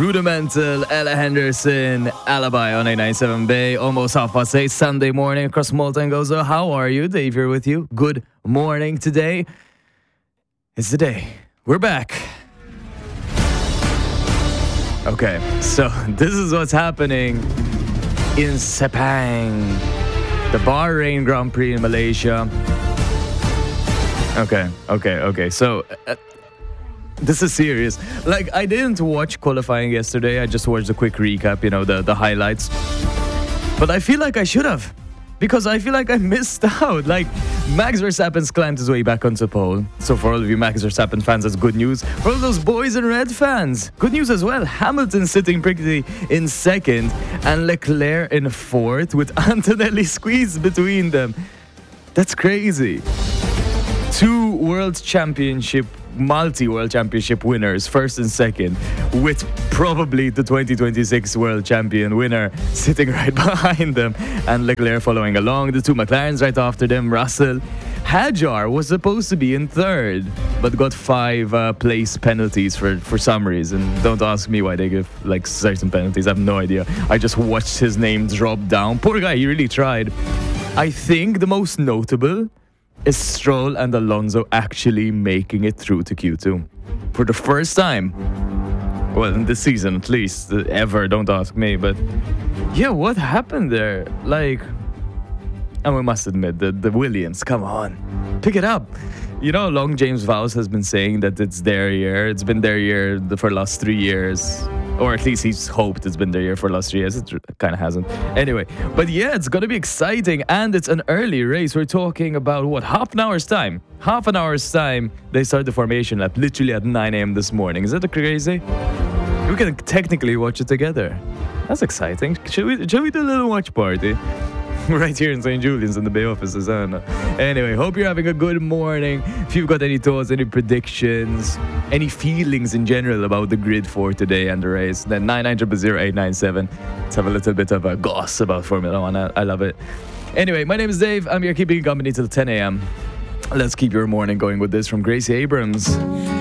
Rudimental, Ella Henderson, Alibi on 897 Bay. Almost 8:30 Sunday morning across Malta and Gozo. How are you? Dave here with you. Good morning today. It's the day. We're back. Okay, so this is what's happening in Sepang, the Bahrain Grand Prix in Malaysia. Okay. So this is serious. Like, I didn't watch qualifying yesterday. I just watched a quick recap, the highlights. But I feel like I should have, because I feel like I missed out. Like, Max Verstappen's climbed his way back onto pole. So for all of you Max Verstappen fans, that's good news. For all those boys in red fans, good news as well. Hamilton sitting pretty in second and Leclerc in fourth with Antonelli squeezed between them. That's crazy. Two multi-world championship winners, first and second, with probably the 2026 world champion winner sitting right behind them, and Leclerc following along, the two McLarens right after them, Russell. Hadjar was supposed to be in third, but got 5 place penalties for some reason. Don't ask me why they give certain penalties. I have no idea. I just watched his name drop down. Poor guy, he really tried. I think the most notable is Stroll and Alonso actually making it through to Q2 for the first time. Well, in this season at least, ever, don't ask me. But yeah, what happened there? And we must admit that the Williams, come on, pick it up. You know how long James Vowles has been saying that it's their year? It's been their year for the last 3 years. Or at least he's hoped it's been their year for the last 3 years. It kind of hasn't. Anyway, but yeah, it's going to be exciting. And it's an early race. We're talking about, half an hour's time? Half an hour's time, they start the formation lap, literally at 9 a.m. this morning. Is that crazy? We can technically watch it together. That's exciting. Should we do a little watch party? Right here in St. Julian's in the Bay offices. I don't know. Anyway, hope you're having a good morning. If you've got any thoughts, any predictions, any feelings in general about the grid for today and the race, then 9900897. Let's have a little bit of a goss about Formula One. I love it. Anyway, my name is Dave. I'm here keeping you company till 10 a.m. Let's keep your morning going with this from Gracie Abrams.